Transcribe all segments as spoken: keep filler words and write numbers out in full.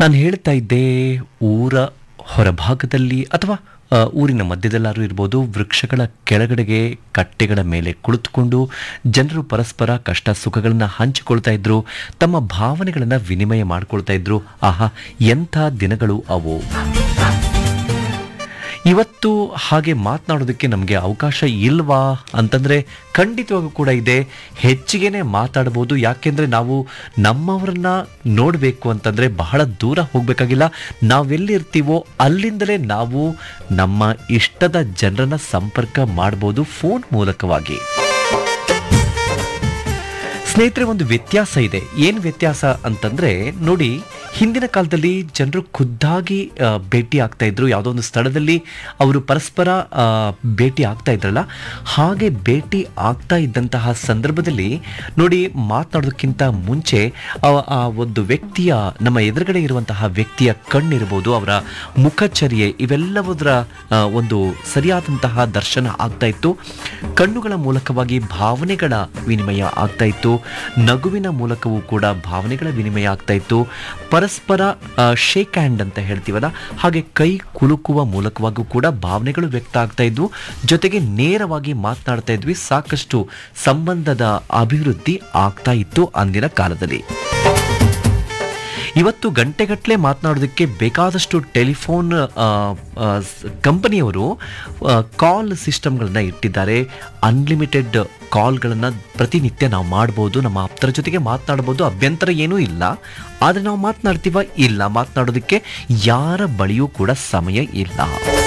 ನಾನು ಹೇಳ್ತಾ ಇದ್ದೆ, ಊರ ಹೊರಭಾಗದಲ್ಲಿ ಅಥವಾ ಆ, ಊರಿನ ಮಧ್ಯದಲ್ಲಾದ್ರೂ ಇರ್ಬೋದು, ವೃಕ್ಷಗಳ ಕೆಳಗಡೆಗೆ ಕಟ್ಟೆಗಳ ಮೇಲೆ ಕುಳಿತುಕೊಂಡು ಜನರು ಪರಸ್ಪರ ಕಷ್ಟ ಸುಖಗಳನ್ನು ಹಂಚಿಕೊಳ್ತಾ ಇದ್ರು, ತಮ್ಮ ಭಾವನೆಗಳನ್ನು ವಿನಿಮಯ ಮಾಡಿಕೊಳ್ತಾ ಇದ್ರು. ಆಹಾ, ಎಂಥ ದಿನಗಳು ಅವು. ಇವತ್ತು ಹಾಗೆ ಮಾತನಾಡೋದಕ್ಕೆ ನಮಗೆ ಅವಕಾಶ ಇಲ್ವಾ ಅಂತಂದರೆ ಖಂಡಿತವಾಗೂ ಕೂಡ ಇದೆ. ಹೆಚ್ಚಿಗೆನೇ ಮಾತಾಡ್ಬೋದು. ಯಾಕೆಂದರೆ ನಾವು ನಮ್ಮವರನ್ನ ನೋಡಬೇಕು ಅಂತಂದರೆ ಬಹಳ ದೂರ ಹೋಗಬೇಕಾಗಿಲ್ಲ. ನಾವೆಲ್ಲಿರ್ತೀವೋ ಅಲ್ಲಿಂದಲೇ ನಾವು ನಮ್ಮ ಇಷ್ಟದ ಜನರನ್ನ ಸಂಪರ್ಕ ಮಾಡ್ಬೋದು ಫೋನ್ ಮೂಲಕವಾಗಿ. ಸ್ನೇಹಿತರೆ, ಒಂದು ವ್ಯತ್ಯಾಸ ಇದೆ. ಏನು ವ್ಯತ್ಯಾಸ ಅಂತಂದರೆ ನೋಡಿ, ಹಿಂದಿನ ಕಾಲದಲ್ಲಿ ಜನರು ಖುದ್ದಾಗಿ ಭೇಟಿ ಆಗ್ತಾ ಇದ್ರು. ಯಾವುದೋ ಒಂದು ಸ್ಥಳದಲ್ಲಿ ಅವರು ಪರಸ್ಪರ ಭೇಟಿ ಆಗ್ತಾ ಇದ್ರಲ್ಲ, ಹಾಗೆ ಭೇಟಿ ಆಗ್ತಾ ಇದ್ದಂತಹ ಸಂದರ್ಭದಲ್ಲಿ ನೋಡಿ, ಮಾತನಾಡೋದಕ್ಕಿಂತ ಮುಂಚೆ ಆ ಒಂದು ವ್ಯಕ್ತಿಯ, ನಮ್ಮ ಎದುರುಗಡೆ ಇರುವಂತಹ ವ್ಯಕ್ತಿಯ ಕಣ್ಣಿರ್ಬೋದು, ಅವರ ಮುಖಚರ್ಯೆ, ಇವೆಲ್ಲವುದರ ಒಂದು ಸರಿಯಾದಂತಹ ದರ್ಶನ ಆಗ್ತಾ ಇತ್ತು. ಕಣ್ಣುಗಳ ಮೂಲಕವಾಗಿ ಭಾವನೆಗಳ ವಿನಿಮಯ ಆಗ್ತಾ ಇತ್ತು. ನಗುವಿನ ಮೂಲಕವೂ ಕೂಡ ಭಾವನೆಗಳ ವಿನಿಮಯ ಆಗ್ತಾ ಇತ್ತು. ಪರಸ್ಪರ ಶೇಕ್ ಹ್ಯಾಂಡ್ ಅಂತ ಹೇಳ್ತೀವಲ್ಲ, ಹಾಗೆ ಕೈ ಕುಲುಕುವ ಮೂಲಕವಾಗೂ ಕೂಡ ಭಾವನೆಗಳು ವ್ಯಕ್ತ ಆಗ್ತಾ ಇದ್ವು. ಜೊತೆಗೆ ನೇರವಾಗಿ ಮಾತನಾಡ್ತಾ ಇದ್ವಿ. ಸಾಕಷ್ಟು ಸಂಬಂಧದ ಅಭಿವೃದ್ಧಿ ಆಗ್ತಾ ಇತ್ತು ಅಂದಿನ ಕಾಲದಲ್ಲಿ. ಇವತ್ತು ಗಂಟೆಗಟ್ಟಲೆ ಮಾತನಾಡೋದಕ್ಕೆ ಬೇಕಾದಷ್ಟು ಟೆಲಿಫೋನ್ ಕಂಪನಿಯವರು ಕಾಲ್ ಸಿಸ್ಟಮ್ಗಳನ್ನ ಇಟ್ಟಿದ್ದಾರೆ. ಅನ್ಲಿಮಿಟೆಡ್ ಕಾಲ್ಗಳನ್ನು ಪ್ರತಿನಿತ್ಯ ನಾವು ಮಾಡ್ಬೋದು, ನಮ್ಮ ಆಪ್ತರ ಜೊತೆಗೆ ಮಾತನಾಡ್ಬೋದು, ಅಭ್ಯಂತರ ಏನೂ ಇಲ್ಲ. ಆದರೆ ನಾವು ಮಾತನಾಡ್ತೀವ? ಇಲ್ಲ, ಮಾತನಾಡೋದಕ್ಕೆ ಯಾರ ಬಳಿಯೂ ಕೂಡ ಸಮಯ ಇಲ್ಲ.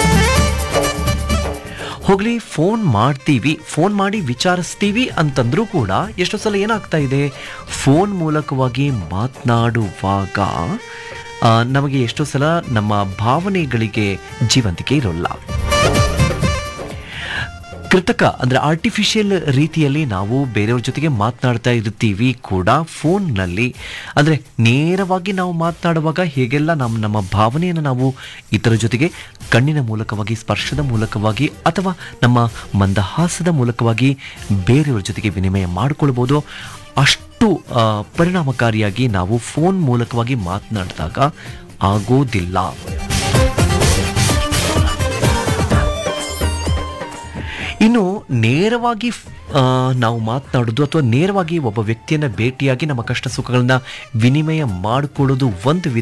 ಹೋಗ್ಲಿ, ಫೋನ್ ಮಾಡ್ತೀವಿ, ಫೋನ್ ಮಾಡಿ ವಿಚಾರಿಸ್ತೀವಿ ಅಂತಂದ್ರೂ ಕೂಡ ಎಷ್ಟೋ ಸಲ ಏನಾಗ್ತಾ ಇದೆ, ಫೋನ್ ಮೂಲಕವಾಗಿ ಮಾತನಾಡುವಾಗ ನಮಗೆ ಎಷ್ಟೋ ಸಲ ನಮ್ಮ ಭಾವನೆಗಳಿಗೆ ಜೀವಂತಿಕೆ ಇರೋಲ್ಲ. ಕೃತಕ ಅಂದರೆ ಆರ್ಟಿಫಿಷಿಯಲ್ ರೀತಿಯಲ್ಲಿ ನಾವು ಬೇರೆಯವ್ರ ಜೊತೆಗೆ ಮಾತನಾಡ್ತಾ ಇರ್ತೀವಿ ಕೂಡ ಫೋನ್ನಲ್ಲಿ. ಅಂದರೆ ನೇರವಾಗಿ ನಾವು ಮಾತನಾಡುವಾಗ ಹೇಗೆಲ್ಲ ನಮ್ಮ ನಮ್ಮ ಭಾವನೆಯನ್ನು ನಾವು ಇತರ ಜೊತೆಗೆ ಕಣ್ಣಿನ ಮೂಲಕವಾಗಿ, ಸ್ಪರ್ಶದ ಮೂಲಕವಾಗಿ ಅಥವಾ ನಮ್ಮ ಮಂದಹಾಸದ ಮೂಲಕವಾಗಿ ಬೇರೆಯವ್ರ ಜೊತೆಗೆ ವಿನಿಮಯ ಮಾಡಿಕೊಳ್ಬೋದು, ಅಷ್ಟು ಪರಿಣಾಮಕಾರಿಯಾಗಿ ನಾವು ಫೋನ್ ಮೂಲಕವಾಗಿ ಮಾತನಾಡಿದಾಗ ಆಗೋದಿಲ್ಲ. ಇನ್ನು ನೇರವಾಗಿ ನಾವು ಮಾತನಾಡೋದು ಅಥವಾ ನೇರವಾಗಿ ಒಬ್ಬ ವ್ಯಕ್ತಿಯನ್ನು ಭೇಟಿಯಾಗಿ ನಮ್ಮ ಕಷ್ಟ ಸುಖಗಳನ್ನ ವಿನಿಮಯ ಮಾಡಿಕೊಳ್ಳೋದು ಒಂದು ವಿಧ.